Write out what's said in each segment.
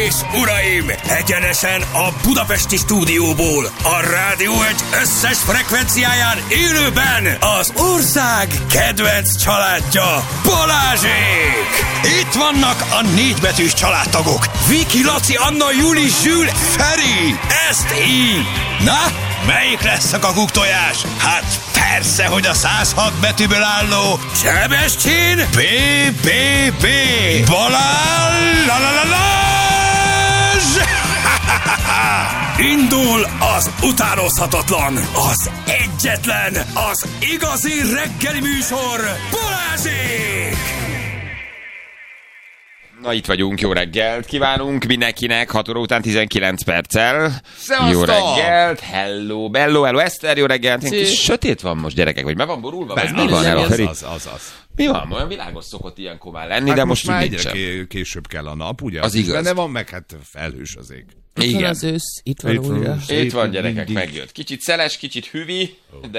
és uraim, egyenesen a budapesti stúdióból, a Rádió Egy összes frekvenciáján élőben az ország kedvenc családja, Balázsék! Itt vannak a 4 betűs családtagok, Viki, Laci, Anna, Juli, Zsül, Feri, ezt így! Na, melyik lesz a kakuktojás? Hát persze, hogy a 106 betűből álló Sebestyén BBB Balázs! Indul az utánozhatatlan, az egyetlen, az igazi reggeli műsor, Balázsék! Na, itt vagyunk, jó reggelt kívánunk mindenkinek, 6 óra után 19 perccel. Szevasztok! Jó reggelt, hello, Eszter, jó reggelt. Kis sötét van most, gyerekek, vagy be van borulva? Ez mi van, az. Mi van? Olyan világos szokott ilyenkor már lenni, Hát de most már nincsen. egyre később kell a nap, ugye? Az igaz. Benne van, meg hát felhős az ég. Itt van Igen. az ősz, itt van újra. Itt van, gyerekek, megjött. Kicsit szeles, kicsit hüvi,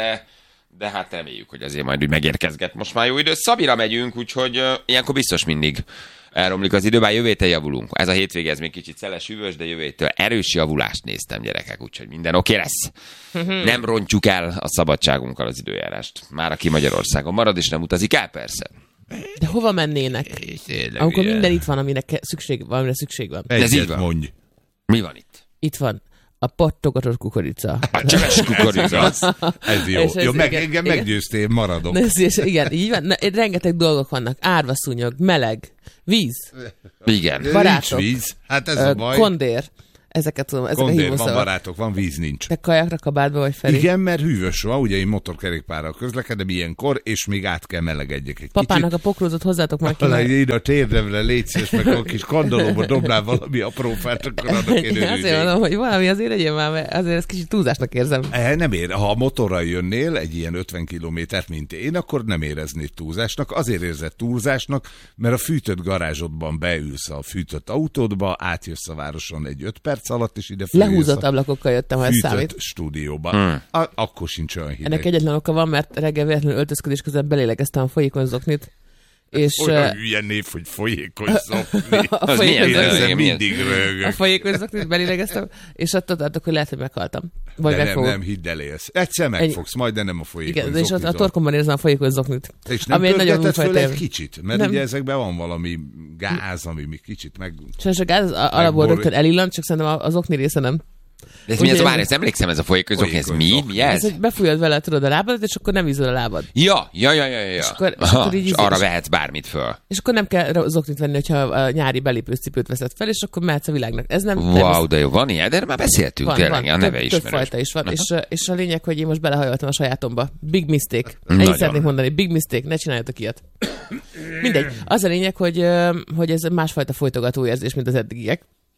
de hát reméljük, hogy azért majd úgy megérkezget most már jó idő. Szabira megyünk, úgyhogy ilyenkor biztos mindig elromlik az idő, bár jövő héten javulunk. Ez a hétvége, ez még kicsit szeles, hűvös, de jövő héttől erős javulást néztem, gyerekek, úgyhogy minden oké lesz. Nem rontjuk el a szabadságunkkal az időjárást. Már aki Magyarországon marad, és nem utazik el, persze. De hova mennének? Amikor minden itt van, amire szükség van. Ez így Egyet van. mondj. Mi van itt? Itt van a pattogatott kukorica. A cseves kukorica. Ez jó. És ez Jó, igen, engem igen. meggyőztél, maradok. Igen, így van. Na, rengeteg dolgok vannak. Árvaszúnyog, meleg, víz, Igen. barátok, Nincs víz. Hát ez a baj. kondér. Ezeket tudom, ezek a Kondér, van hívószavak. barátok, van víz, nincs. Te kajakra kabátba vagy, Feri? Igen, mert hűvös van, ugye én motorkerékpárral közlekedem ilyenkor, és még át kell melegedjek egy Papának a pokrózot hozzátok már ki. kicsit. Ide a térdemre légy szíves, meg a kis kandalóba dobnál valami apró fát, akkor annak én Azért örülnék. mondom, hogy valami azért legyen már, mert azért ez kicsit túlzásnak érzem. Nem ér. Ha a motorral jönnél egy ilyen 50 kilométert, mint én, akkor nem éreznéd túlzásnak. Azért érzed túlzásnak, mert a fűtött garázsodban beülsz a fűtött autódba, átjössz a városon egy 5 perc alatt, és ide Lehúzott ablakokkal jöttem, ha ez fűtött számít. stúdióba. Akkor sincs olyan hideg. Ennek egyetlen oka van, mert reggel véletlenül öltözködés közben belélegeztem a folyékony zoknit. És Olyan hülye név, hogy folyékony szokni. a Az milyen folyékony hülye? Ezzel milyen? mindig a röhögök. folyékony zoknit belélegeztem, és attól tartok, hogy lehet, hogy meghaltam. Vagy De megfogok. nem, hidd el, élsz. Egyszer megfogsz, majd, de nem a folyékony Igen, és ott a zoknizol. torkomban érzem a folyékony zoknit. És nem ami egy nagyon pörgeted föl újfajta egy élmény. kicsit, mert Nem. ugye ezekben van valami gáz, ami még kicsit meg... Sajnos a gáz alapból Megbor- rögtön elillant, csak szerintem az okni része nem. De ez mi az, Ugye- már ezt emlékszem, ez a folyékony, ez mi? Mi Ez, ez? hogy befújod vele, tudod, a lábadat, és akkor nem ízol a lábad. Ja. És akkor Aha, így és íz- arra és- vehetsz bármit föl. És akkor nem kell zoknit venni, hogyha a nyári belépős cipőt veszed fel, és akkor mehetsz a világnak. Ez nem Wow, de jó, van ilyen, de erről már beszéltünk, tényleg, a neve több ismerős. fajta is van, és a lényeg, hogy én most belehajoltam a sajátomba. Big mistake. Nagyon. Ennyit szeretnék mondani, big mistake, ne csináljatok ilyet. Mindegy. Az a lényeg, hogy ez másfajta folytogató érzés, mint az eddigiek.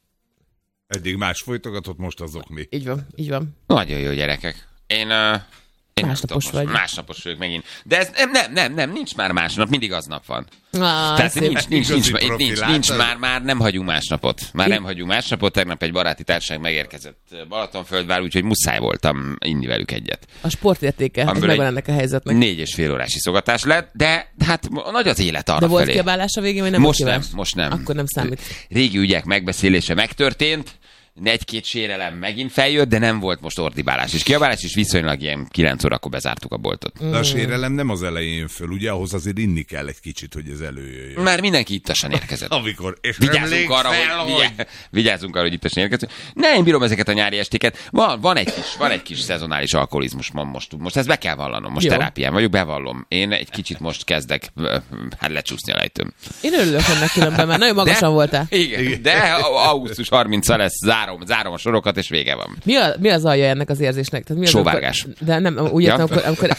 Eddig más folytogatott, most azokni. Így van, így van. Nagyon jó, gyerekek. Én nem Másnapos tudom, most vagy. másnapos vagyok megint. De ez nem, nincs már másnap, mindig aznap van. Tehát Szép. nincs, Igazi profi, nincs látod? már nem hagyunk másnapot. Már nem hagyunk másnapot, tegnap egy baráti társaság megérkezett Balatonföldvár, úgyhogy muszáj voltam inni velük egyet. A sportértéke, ez Amiből megvan egy ennek a helyzetnek. 4,5 órás iszogatás lett, de hát nagy az élet arra De volt felé. kiabálás a végén, vagy nem Most volt nem, kiabálás? most nem. Akkor nem számít. Régi ügyek megbeszélése megtörtént, egy-két sérelem megint feljött, de nem volt most ordibálás és kiabálás, és viszonylag ilyen 9 órakor bezártuk a boltot. De a sérelem nem az elején jön föl, ugye ahhoz azért inni kell egy kicsit, hogy ez előjöjjön. Már mindenki ittasan érkezett. Amikor, és Vigyázzunk arra, vigyázzunk arra, hogy ittasan érkezünk. Ne, én bírom ezeket a nyári estéket. Van egy kis szezonális alkoholizmus most ezt be kell vallanom. Most Jó. terápián vagyok, bevallom. Én egy kicsit most kezdek lecsúszni a lejtőm. Én örülök ennek különben, mert nagyon magasan voltál. Igen, de augusztus 30-a lesz, zárom a sorokat, és vége van. Mi az alja ennek az érzésnek? Tehát mi az, Sóvárgás. amikor- De nem, úgy Ja. értem, amikor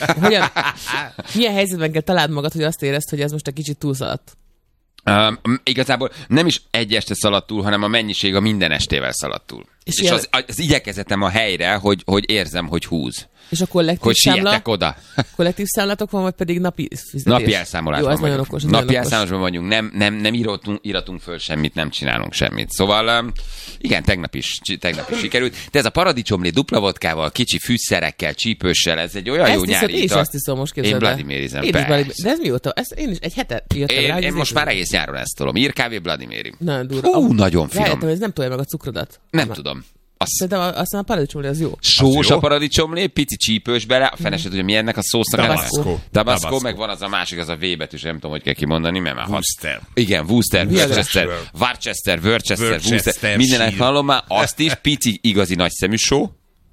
milyen helyzetben kell találd magad, hogy azt érezd, hogy ez most egy kicsit túlszaladt? Igazából nem is egy este szaladt túl, hanem a mennyiség a minden estével szaladt túl. És az igyekezetem a helyre, hogy érzem, hogy húz. És a kollektív Hogy számla? sietek oda. Kollektív számlatok van, vagy pedig napi fizetés? Napi elszámolásban Jó, az vagyunk. nagyon okos. Napi elszámolásban vagyunk, nem íratunk föl semmit, nem csinálunk semmit. Szóval igen, tegnap is sikerült. De ez a paradicsomlé dupla vodkával, kicsi fűszerekkel, csípőssel, ez egy olyan jó nyári ital. Én is ezt iszom, most képzeld el. Én Vladimirizem, persze. De ez mióta? Én is egy hete jöttem rá. Én most már egész nyáron ezt tolom. Írkávé Vladimiri. Nagyon durva. Nagyon finom. Rájöttem, hogy ez nem tolja meg a cukrodat. Nem tudom. Szerintem aztán a paradicsomlé az jó. Sós a paradicsomlé, pici csípős bele, a fene se tudja, mi ennek a szósznak. Tabasco, meg van az a másik, az a V betűs, nem tudom, hogy kell kimondani, mert már Worcester. Igen, Worcester, Worcester, mindenek hallom már, azt is, pici, igazi nagyszemű só,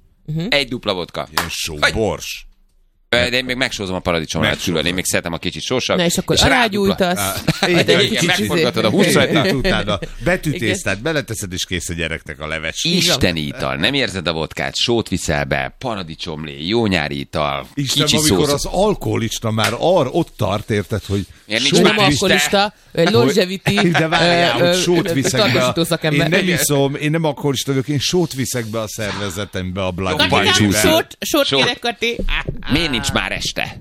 egy dupla vodka. Ilyen só, bors. De én még megsózom a paradicsomlát külön, én még szeretem a kicsit sósabb. Na és akkor arágyújtasz. Igen, megforgatod a húszrajta. Utána betűtésztát beleteszed, és kész a gyereknek a leves. Isteni ital, nem érzed a vodkát, sót viszel be, paradicsomlé, jó nyári ital, Isten, kicsi amikor szósz. az alkoholista már ott tart, érted, hogy Nem alkoholista, longevity, de várjál, hogy sót viszek be. szakember. Én nem iszom, én nem alkoholista vagyok, én sót viszek be a szervezetembe a Jobban blood. csúszol. Sót kérek, Kati. Miért nincs már este?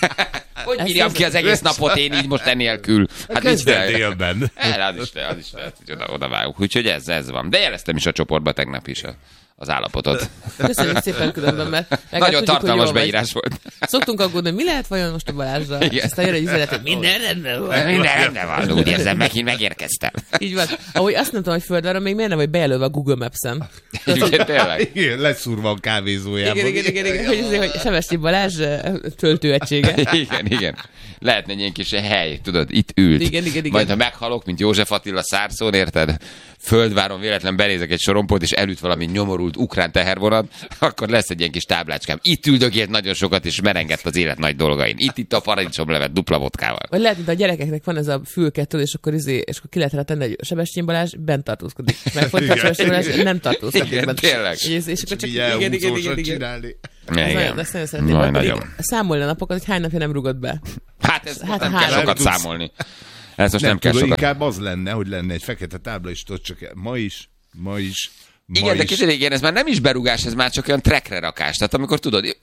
Hogy bírjam ki az egész napot én így most enélkül? Hát Kezded délben. Az is lehet, hogy oda vágunk. Úgyhogy ez van. De jeleztem is a csoportba tegnap is az állapotot. Köszönjük szépen különben, mert Nagyon tartalmas beírás volt. Szoktunk aggódni, mi lehet vajon most a Balázsra? Aztán jön egy üzenet, hogy minden rendben van. Minden rendben van, úgy érzem, megérkeztem. Így van. Ahogy azt nem tudom, hogy földre, még miért nem vagy bejelölve a Google Maps-en. Igen, tényleg. Igen, leszúrva a kávézójában. Igen. Hogy Sevestyi Balázs töltőegysége. Igen. Lehetne egy ilyen kis hely, tudod, itt ült. Igen. Majd ha meghalok, mint József Attila Szárszón, érted? Földváron véletlen benézek egy sorompót, és elüt valami nyomorult ukrán tehervonat, akkor lesz egy ilyen kis táblácskám. Itt üldögélt nagyon sokat, és merengett az élet nagy dolgain. Itt a paradicsomlevet dupla vodkával. Vagy lehet, mint a gyerekeknek van ez a fülkettől, és akkor ki lehet rá tenni, hogy Sebestyén Balázs bent tartózkodik. Mert folytatva Sebestyén Balázs nem tartózkodik. Igen, tényleg. És akkor csak igen. Csinálni. Igen. Ezt nagyon szeretném. Nagyon. Számolj a napokat, hogy hány napja nem rugott be. Hát nem kell sokat számolni. Ez most nem kell tudom, sokat. inkább az lenne, hogy lenne egy fekete tábla, és tudod, csak ma is. Igen, de kicsit ez már nem is berugás, ez már csak olyan trekre rakás. Tehát amikor tudod,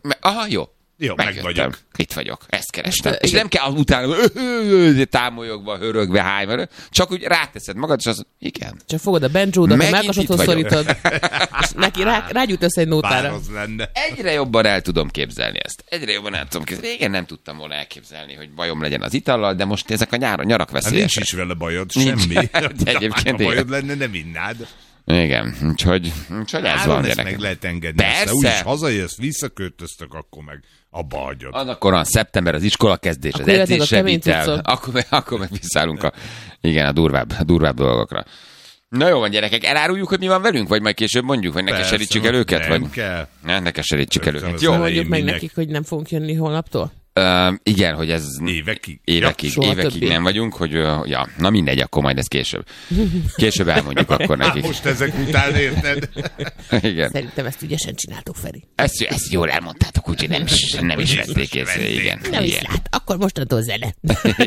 jó, meg vagyok. Itt vagyok, ezt kerestem. És nem kell utána támolyogva, hörögve, hájva, csak úgy ráteszed magad, és az, igen. Csak fogod a benjódat, a Megint melkasodhoz itt vagyok. szorítod, és neki rágyújtasz egy nótára. Bár az lenne. Egyre jobban el tudom képzelni ezt. Régen nem tudtam volna elképzelni, hogy bajom legyen az itallal, de most ezek a nyarak Hát nincs veszélyesek. is vele bajod, Nincs. semmi. De egyébként ha bajod igen. lenne, nem innád. Igen, úgyhogy ez van, ezt gyerekek. meg lehet engedni. Persze. Úgyis hazajössz, visszaköltöztök, akkor meg abba hagyod. Annak van szeptember, az iskola kezdés, az Akkor jöhetnek a edzésre kemény vitel. cuccok. Akkor meg visszállunk a durvább dolgokra. Na jó van, gyerekek, eláruljuk, hogy mi van velünk, vagy majd később mondjuk, vagy ne Persze, keserítsük el őket? nem vagy? kell. Ne keserítsük el Rögtön őket. az Jó, elején. Mondjuk meg Minek? nekik, hogy nem fogunk jönni holnaptól? Igen, hogy ez Évekig. Soha évekig többé. nem vagyunk, hogy na mindegy, akkor majd ez később. Később elmondjuk akkor nekik. Most ezek után érted? Igen. Szerintem ezt ügyesen csináltuk, Feri. Ezt jól elmondtátok, úgyhogy nem is vették észre. Igen. Nem is lát, akkor mostantól zene.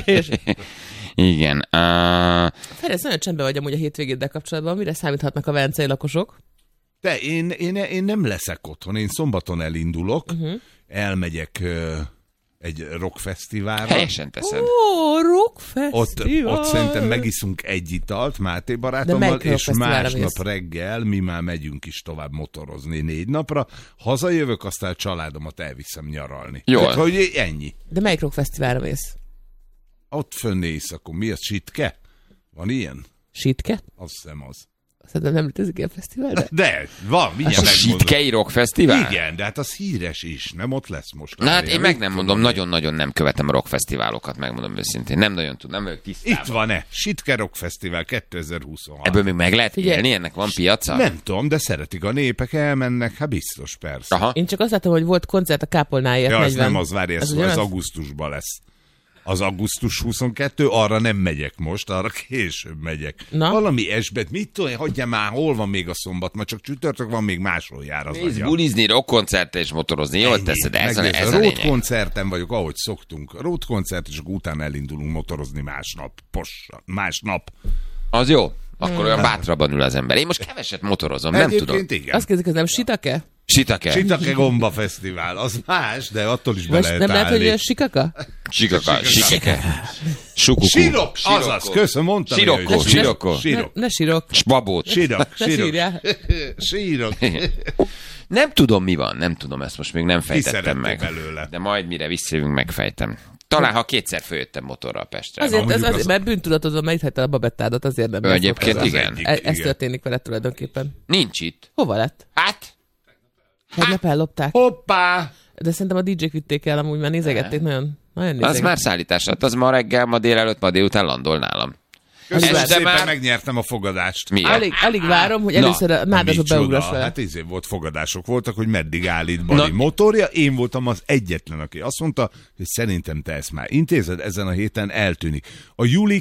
Igen. Feri, ez nagyon csendben vagy amúgy a hétvégéddel kapcsolatban. Mire számíthatnak a velencei lakosok? De én nem leszek otthon, én szombaton elindulok, elmegyek egy rockfesztiválra. Helyesen teszed. Rockfesztivál! Ott szerintem megiszunk egy italt Máté De barátommal, melyik és rockfesztiválra másnap mész? reggel mi már megyünk is tovább motorozni 4 napra. Hazajövök, aztán a családomat elviszem nyaralni. Jól. Tehát, hogy ennyi. De melyik rockfesztiválra mész? Ott fönn éjszakon. Mi az, Sitke? Van ilyen? Sitke? Azt hiszem az. Szerintem nem létezik ilyen fesztivál, de... De, van, A mindjárt megmondom. Sitkei Rock Fesztivál? Igen, de hát az híres is, nem ott lesz most. Na hát én meg nem mondom, nagyon-nagyon nem követem a rockfesztiválokat, megmondom őszintén. Nem nagyon tudom, nem vagyok tisztában. Itt van-e? Sitke Rock Fesztivál 2026. Ebből még meg lehet Figyelj. élni? Ennek van piaca? Nem tudom, de szeretik a népek, elmennek, hát biztos, persze. Aha. Én csak azt láttam, hogy volt koncert a Kápolnáért Ja, 40. az nem az, várj, ez ugyanaz? augusztusban lesz. Az augusztus 22, arra nem megyek most, arra később megyek. Na? Valami esbet, mit tudom, hagyjam már, hol van még a szombat, ma csak csütörtök van, még máshol jár az Nézd, agya. bulizni, rockkoncertre és motorozni, jól teszed, ez a Road lényeg. koncerten vagyok, ahogy szoktunk. Road koncert, és akkor utána elindulunk motorozni másnap. Másnap. Az jó. akkor olyan bátrabban ül az ember. Én most keveset motorozom, nem tudom. Egyébként igen. Azt kérdezik, ez nem Shiitake? Shiitake Gomba Fesztivál, az más, de attól is be Vagy lehet nem lehet, hogy állni. a Shikaka? Shikeke. Sukuku. Sirok, azaz, köszönöm, mondtam. Sirokko. Ne sírok. Spabót. Sírok. Ne sírjál. Sírok. Nem tudom, mi van, nem tudom, ezt most még nem fejtettem szerettél meg. belőle? De majd mire visszajövünk, megfejtem. Talán, ha kétszer följöttem motorral Pestre. Azért, mert bűntudatodon megíthetted a babettádat, azért nem. Egyébként az igen. egyik. Ez Igen. történik vele tulajdonképpen. Nincs itt. Hova lett? Hát, Tegnap ellopták. Hoppá! De szerintem a DJ-k vitték el, amúgy már nézegették, nagyon nézegették. az már szállítás lett. Az ma reggel, ma délelőtt, ma délután landol nálam. Köszönöm Ez de szépen, már- megnyertem a fogadást. Miért? Alig várom, hogy először a nádasba Micsoda? beugrass vele. Hát volt fogadások voltak, hogy meddig állít Bali Na. motorja. Én voltam az egyetlen, aki azt mondta, hogy szerintem te ezt már intézed, ezen a héten eltűnik. A júli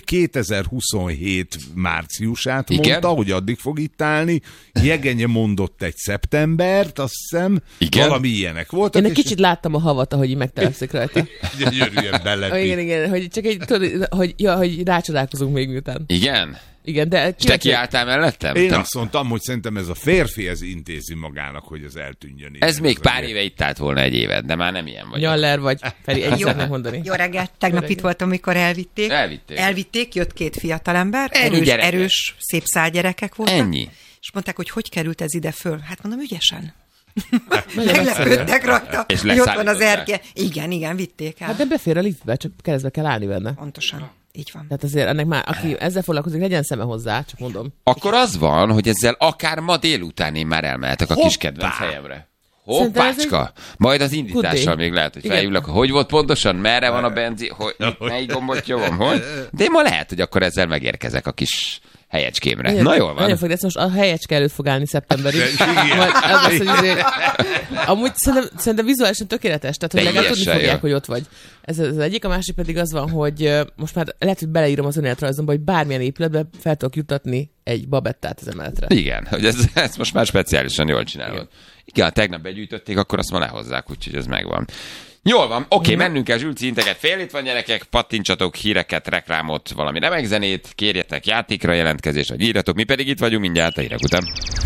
2027 márciusát Igen? mondta, hogy addig fog itt állni. Jegenye mondott egy szeptembert, azt hiszem. Igen? Valami ilyenek voltak. Én egy kicsit láttam a havat, ahogy így megtelepszik rajta. gyönyörűen belepít. Igen, hogy csak egy, tudod, hogy rácsodálkozunk még miután. Igen? Igen, de... És te kiálltál mellettem? Én Te- azt mondtam, hogy szerintem ez a férfi, ez intézi magának, hogy ez eltűnjön. Ez Igen, még az pár a- éve itt állt volna egy évet, de már nem ilyen vagy. Nyaller vagy, Feri, egy Jó. szeretném mondani. Jó reggelt, tegnap itt voltam, amikor elvitték. Elvitték. Jött két fiatalember, Ennyi gyerekek. erős, szép szálgyerekek voltak. Ennyi. És mondták, hogy került ez ide föl. Hát mondom, ügyesen. Nagyon Meglepődtek rajta, És hogy ott van az leszállították. erke. Igen, vitték el. Hát de befér a liftbe, csak keresztbe kell állni benne. Pontosan, így van. Tehát azért ennek már, aki ezzel foglalkozik, legyen szeme hozzá, csak mondom. Akkor az van, hogy ezzel akár ma délután én már elmehetek a kis Hoppá! kedvenc helyemre. Szerintem ez Hoppácska! Majd az indítással Kudé. még lehet, hogy Igen. felhívlak, hogy volt pontosan, merre van a benzin, hogy melyik gombot nyomom, hogy? De én ma lehet, hogy akkor ezzel megérkezek a kis helyecskémre. Na jól van. Nagyon fog, de ez most a helyecske előtt fog állni szeptemberig. Igen. Majd az lesz, hogy azért, amúgy szerintem vizuálisan tökéletes, tehát hogy legalább tudni Teljesen fogják, jó. hogy ott vagy. Ez az egyik, a másik pedig az van, hogy most már lehet, hogy beleírom az önéletrajzomba, hogy bármilyen épületbe fel tudok jutatni egy babettát az emeletre. Igen, hogy ez most már speciálisan jól csinálod. Igen, tegnap begyűjtötték, akkor azt ma lehozzák, úgyhogy ez megvan. Jól van, oké, mennünk kell, Zsülci, integet, fél itt van gyerekek, pattintsatok híreket, reklámot, valami remek zenét, kérjetek játékra jelentkezést, vagy írjatok, mi pedig itt vagyunk mindjárt a hírek után.